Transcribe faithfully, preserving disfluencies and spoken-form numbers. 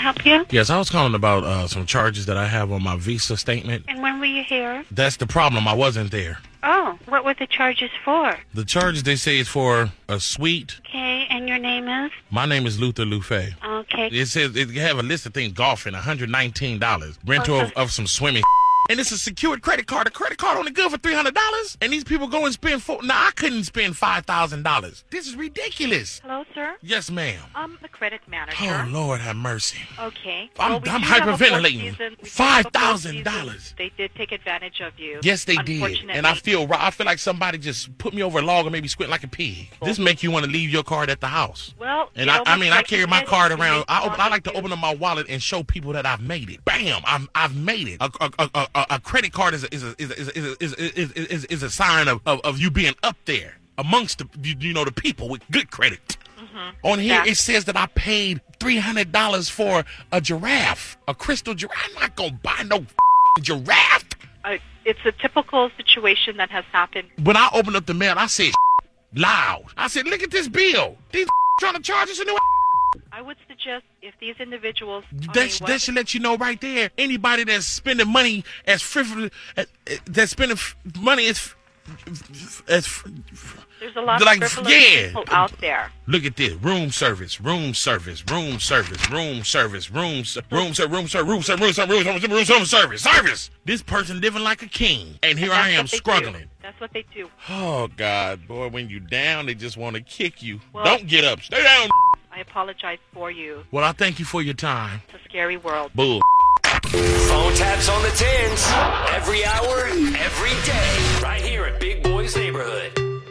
help you? Yes, I was calling about uh, some charges that I have on my Visa statement. And when were you here? That's the problem. I wasn't there. Oh, what were the charges for? The charges, they say, is for a suite. Okay, and your name is? My name is Luther Lufe. Okay. It says it have a list of things: golfing, one hundred nineteen dollars, rental Okay. of, of some swimming. And it's a secured credit card. A credit card only good for three hundred dollars. And these people go and spend four. Now, I couldn't spend five thousand dollars. This is ridiculous. Hello, sir? Yes, ma'am. I'm the credit manager. Oh, Lord have mercy. Okay. I'm, Well, we I'm do have a fourth hyperventilating. season. We do five have a fourth thousand dollars. season. They did take advantage of you. Yes, they did. Unfortunately. And I feel ri- I feel like somebody just put me over a log and made me squint like a pig. This make you want to leave your card at the house. Well, And it I, I almost mean, I like carry you my did. card You around. made I, one I like to of open you. up my wallet and show people that I've made it. Bam! I'm, I've made it. A, a, a, a, a credit card is a, is a, is a, is a, is a, is, is, is a sign of, of, of you being up there amongst the you, you know the people with good credit. Mm-hmm. On here, Yeah. it says that I paid three hundred dollars for a giraffe, a crystal giraffe. I'm not gonna buy no giraffe. Uh, it's a typical situation that has happened. When I opened up the mail, I said loud. I said, "Look at this bill. These trying to charge us a new." I would suggest if these individuals on That, a sh- web- that should let you know right there. Anybody that's spending money as frivolous, uh, uh, that's spending f- money as, f- as f- there's a lot like, of frivolous yeah. people out there. Look at this: room service, room service, room service, room service, room ser- room service, room service, room service, room service, room service, room service, service, service. This person living like a king, and here And I that's am what they struggling. do. That's what they do. Oh God, boy, when you down, they just want to kick you. Well- Don't get up, stay down. I apologize for you. Well, I thank you for your time. It's a scary world. Bull. Phone taps on the tens. Every hour, every day. Right here at Big Boy's Neighborhood.